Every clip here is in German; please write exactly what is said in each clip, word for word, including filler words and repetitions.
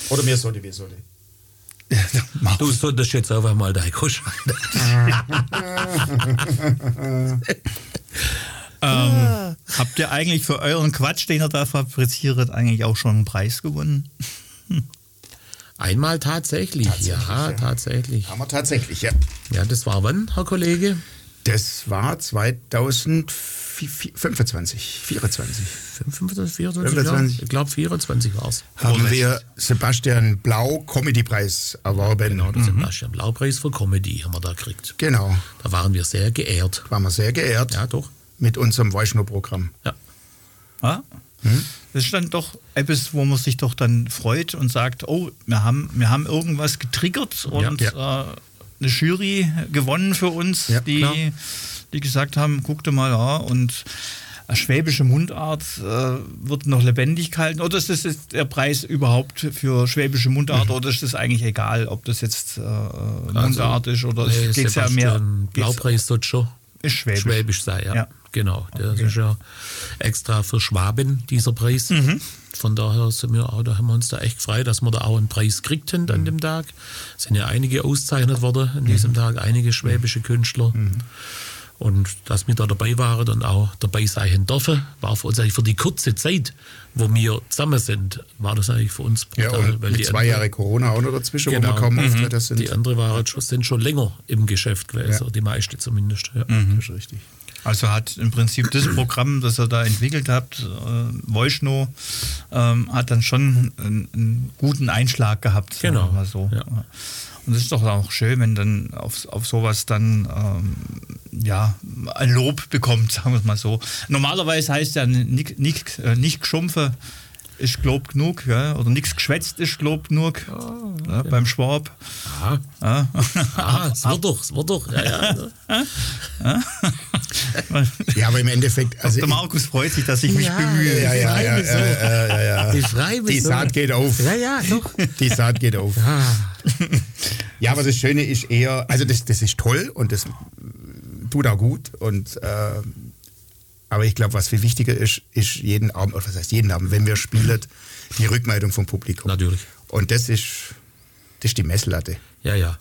Oder mir sollte, wir sollte. Du solltest jetzt einfach mal dein Kusch. ähm, habt ihr eigentlich für euren Quatsch, den ihr da fabriziert, eigentlich auch schon einen Preis gewonnen? Hm. Einmal tatsächlich, tatsächlich ja, ja, tatsächlich. Haben wir tatsächlich, ja. Ja, das war wann, Herr Kollege? Das war zweitausendfünfundzwanzig, vierundzwanzig. fünfundzwanzig, vierundzwanzig, fünfundzwanzig. Ich glaube vierundzwanzig war es. Haben wir Sebastian Blau Comedy-Preis erworben. Genau, den mhm. Sebastian Blau Preis für Comedy haben wir da gekriegt. Genau. Da waren wir sehr geehrt. Waren wir sehr geehrt. Ja, doch. Mit unserem Weißschnur-Programm. Ja. Ah? Hm? Das ist dann doch etwas, wo man sich doch dann freut und sagt, oh, wir haben, wir haben irgendwas getriggert und ja, ja. Äh, eine Jury gewonnen für uns, ja, die, die gesagt haben, guck dir mal, ja, und eine schwäbische Mundart äh, wird noch lebendig gehalten. Oder ist das jetzt der Preis überhaupt für schwäbische Mundart, mhm. oder ist das eigentlich egal, ob das jetzt äh, Mundart also, ist oder nee, geht es ja mehr... Blaupreis dort schon ist schwäbisch. schwäbisch sein, ja. ja. Genau, der okay. ist ja extra für Schwaben, dieser Preis. Mhm. Von daher sind wir auch, da haben wir uns da echt gefreut, dass wir da auch einen Preis kriegten an mhm. dem Tag. Es sind ja einige ausgezeichnet worden an diesem mhm. Tag, einige schwäbische Künstler. Mhm. Und dass wir da dabei waren und auch dabei sein dürfen, war für uns eigentlich für die kurze Zeit, wo wir zusammen sind, war das eigentlich für uns brutal. Ja, und weil die zwei andere, Jahre Corona auch noch dazwischen, genau, wo wir kaum mhm. auftreten sind. Die anderen waren schon, sind schon länger im Geschäft gewesen, ja. die meisten zumindest. Ja. Mhm. Das ist richtig. Also hat im Prinzip das Programm, das ihr da entwickelt habt, äh, Voice-No, ähm, hat dann schon einen, einen guten Einschlag gehabt. Genau. Mal so. Ja. Und es ist doch auch schön, wenn dann auf, auf sowas dann ähm, ja, ein Lob bekommt, sagen wir es mal so. Normalerweise heißt ja nicht, nicht, nicht geschumpfe ist Lob genug, ja? Oder nichts geschwätzt ist Lob genug, oh, okay. ja, beim Schwab. Ah, ah. ah es wird doch, es wird doch. Ja, ja. ja, aber im Endeffekt... Also der Markus freut sich, dass ich mich ja, bemühe. Ja, ja, ja, ja, ja, ja, ja. Die, Die Saat geht auf. Ja, ja, doch. Die Saat geht auf. Ah. Ja, aber das Schöne ist eher, also das, das ist toll und das tut auch gut und... Äh, aber ich glaube, was viel wichtiger ist, ist jeden Abend, oder was heißt jeden Abend, wenn wir spielen, die Rückmeldung vom Publikum. Natürlich. Und das ist, das ist die Messlatte. Ja, ja.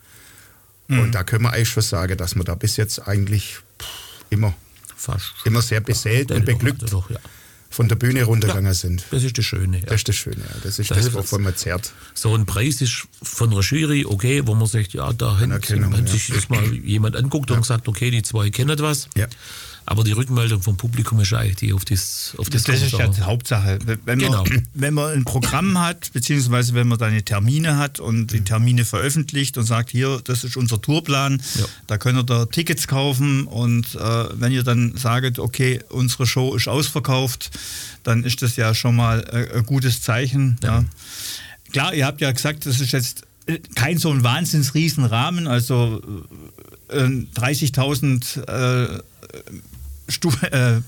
Und mhm. da können wir eigentlich schon sagen, dass wir da bis jetzt eigentlich immer, Fast. immer sehr beseelt und beglückt doch, doch, ja. von der Bühne runtergegangen ja, sind. Das ist das Schöne. Ja. Das ist das Schöne, ja. Das ist das, das wovon man zehrt. So ein Preis ist von einer Jury, okay, wo man sagt, ja, da hat ja. sich das mal jemand anguckt ja. und sagt, okay, die zwei kennen was. Ja. Aber die Rückmeldung vom Publikum ist eigentlich die auf das auf das, das ist ja die Hauptsache. Wenn, genau. man, wenn man ein Programm hat, beziehungsweise wenn man seine Termine hat und die Termine veröffentlicht und sagt, hier, das ist unser Tourplan, ja. da könnt ihr da Tickets kaufen und äh, wenn ihr dann sagt, okay, unsere Show ist ausverkauft, dann ist das ja schon mal äh, ein gutes Zeichen. Ja. Ja. Klar, ihr habt ja gesagt, das ist jetzt kein so ein Wahnsinns-Riesenrahmen, also äh, dreißigtausend äh, Stu äh,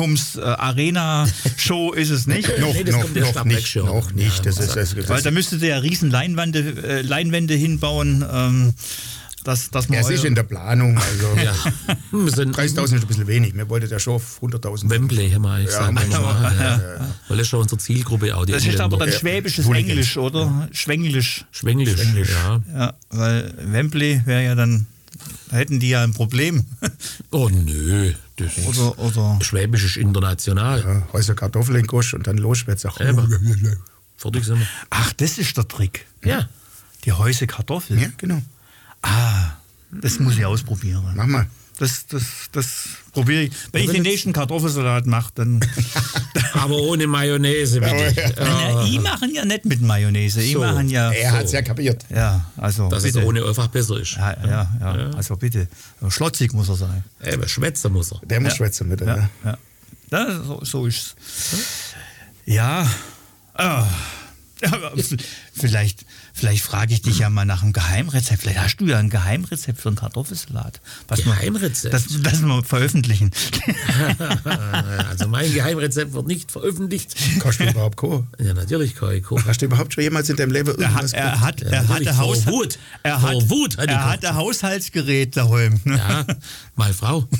Publikums-Arena-Show äh, ist es nicht. noch, nee, noch, noch nicht, noch nicht. Das ist, das ist, weil da müsstet ihr ja riesen Leinwände, äh, Leinwände hinbauen. Ähm, dass, dass man ja, es ist in der Planung. Also ja. dreißigtausend ist ein bisschen wenig. Wir wollten ja schon auf hunderttausend. Wembley haben wir eigentlich ja, gesagt. Ja, ja, ja, ja. Weil das ist schon unsere Zielgruppe auch. Die das Engländer. ist aber dann schwäbisches ja. Englisch, oder? Ja. Schwenglisch. Schwenglisch, Schwenglisch. Ja. ja. Weil Wembley wäre ja dann... Da hätten die ja ein Problem. Oh nö, das oder, oder Schwäbisch ist international. Ja, Häuser Kartoffeln in Gosch und dann los wird's auch. Ja, fertig sind wir. Ach, das ist der Trick. Ja. Die Häuser Kartoffeln. Ja, genau. Ah, das muss ich ausprobieren. Mach mal. Das, das, das probiere ich. Wenn ich den nächsten Kartoffelsalat mache, dann... Aber ohne Mayonnaise, bitte. Ja, ich mache ja nicht mit Mayonnaise. Ich so. machen ja er hat es ja kapiert. Ja, also dass bitte. es ohne einfach besser ist. Ja, ja, ja, ja. Also bitte. Schlotzig muss er sein. Ja, Schwätzer muss er. Der muss ja. schwätzen mit. Ja, ja. ja. ja so, so ist es. Ja. Ah. Vielleicht, vielleicht frage ich dich ja mal nach einem Geheimrezept. Vielleicht hast du ja ein Geheimrezept für einen Kartoffelsalat. Was Geheimrezept? Das, das wir veröffentlichen. Also mein Geheimrezept wird nicht veröffentlicht. Kannst du überhaupt kochen? Ja, natürlich kann ich kochen. Hast du überhaupt schon jemals in deinem Leben irgendwas er, er hat, er hat, er vor Haus, Wut. Er hat, vor Wut hat er hat ein Haushaltsgerät daheim. Ja, meine Frau.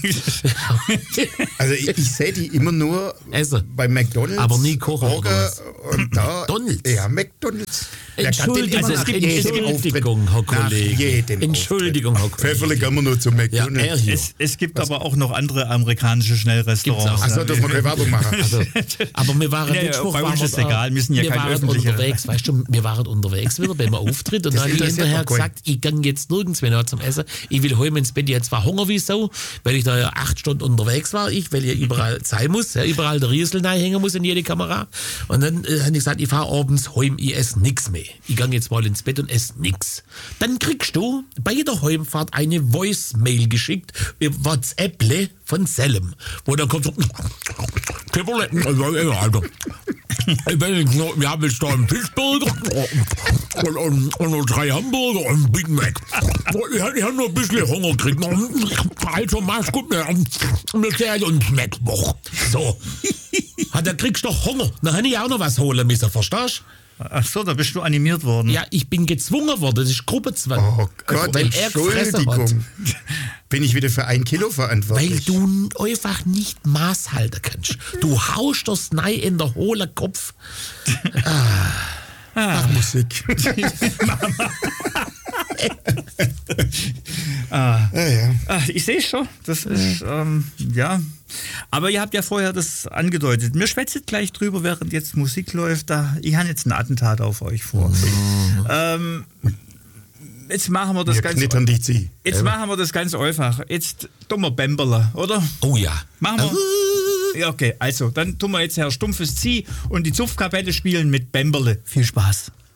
Also ich, ich sehe die immer nur Essen. bei McDonald's. Aber nie kochen. Und da, McDonald's? Ja, McDonalds. Wer kann denn Entschuldigung, immer also nach es gibt jedem Entschuldigung, Herr Auftritt- nach Kollege. jedem Entschuldigung, Herr Auftritt. Kollege. Pfefferle gehen wir nur zum Ja, McDonalds. er hier. Es, es gibt aber auch noch andere amerikanische Schnellrestaurants. Gibt's auch. Achso, dürfen wir keine Werbung machen. Also, aber wir waren Ja, ja, Mittwoch, bei uns waren ist egal, wir sind ja wir kein waren öffentlicher- unterwegs, weißt du, wir waren unterwegs wieder beim Auftritt und Das dann habe ich interessiert hinterher mich gar gesagt, ich gehe jetzt nirgends mehr zum Essen, ich will heim ins Bett, ich habe zwar Hunger wie so, weil ich da ja acht Stunden unterwegs war, ich, weil ja überall sein muss, ja, überall der Riesel hängen muss in jede Kamera und dann äh, habe ich gesagt, ich fahre abends heim, ich esse nichts mehr, ich gehe jetzt mal ins Bett und esse nichts. Dann kriegst du bei der Heimfahrt eine Voicemail geschickt, über WhatsApp von Selim, wo dann kommt so, Alter, ich bin jetzt noch, wir haben jetzt da einen Fischburger und, und, und noch drei Hamburger und einen Big Mac. Ich habe noch ein bisschen Hunger gekriegt. Also mach's gut, wir, wir sehen uns Mittwoch. So. Ha, da kriegst du doch Hunger. Dann habe ich auch noch was holen müssen, verstehst du? Ach so, da bist du animiert worden. Ja, ich bin gezwungen worden, das ist Gruppenzwang. Oh Gott, weil er gefressen hat. Entschuldigung. Bin ich wieder für ein Kilo verantwortlich? Weil du einfach nicht Maß halten kannst. Du haust das Nei in der hohle Kopf. Ah. Ach, Musik. ah. Ja, ja. Ah, ich sehe schon. Das ist, ähm, ja. Aber ihr habt ja vorher das angedeutet. Mir schwätzt gleich drüber, während jetzt Musik läuft. Da, ich habe jetzt ein Attentat auf euch vor. Mhm. Ähm, jetzt machen wir das Wir ganz. knittern die Zieh. Jetzt machen wir das ganz einfach. Jetzt tun wir Bämberle, oder? Oh ja. Machen wir. Ja, okay. Also, dann tun wir jetzt Herr Stumpfes Zieh und die Zupfkapelle spielen mit Bämberle. Viel Spaß.